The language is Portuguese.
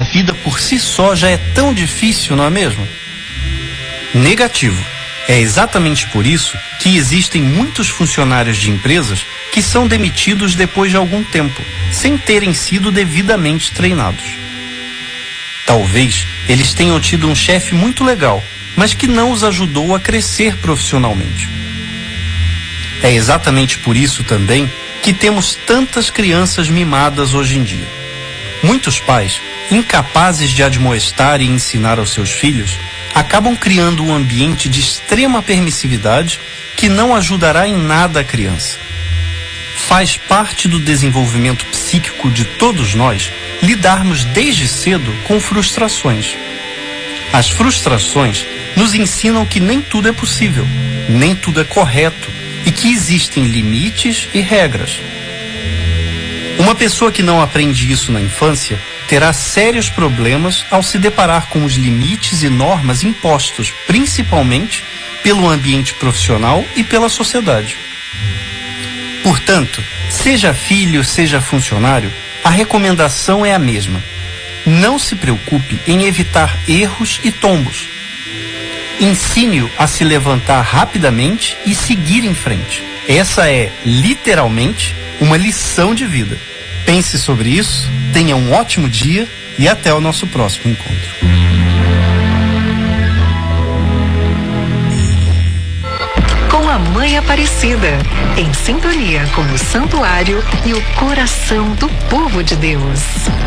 vida por si só já é tão difícil, não é mesmo? Negativo. É exatamente por isso que existem muitos funcionários de empresas que são demitidos depois de algum tempo, sem terem sido devidamente treinados. Talvez eles tenham tido um chefe muito legal, mas que não os ajudou a crescer profissionalmente. É exatamente por isso também que temos tantas crianças mimadas hoje em dia. Muitos pais, incapazes de admoestar e ensinar aos seus filhos, acabam criando um ambiente de extrema permissividade que não ajudará em nada a criança. Faz parte do desenvolvimento psíquico de todos nós lidarmos desde cedo com frustrações. As frustrações nos ensinam que nem tudo é possível, nem tudo é correto e que existem limites e regras. Uma pessoa que não aprende isso na infância terá sérios problemas ao se deparar com os limites e normas impostos, principalmente pelo ambiente profissional e pela sociedade. Portanto, seja filho, seja funcionário, a recomendação é a mesma. Não se preocupe em evitar erros e tombos. Ensine-o a se levantar rapidamente e seguir em frente. Essa é, literalmente, uma lição de vida. Pense sobre isso, tenha um ótimo dia e até o nosso próximo encontro. Com a Mãe Aparecida, em sintonia com o santuário e o coração do povo de Deus.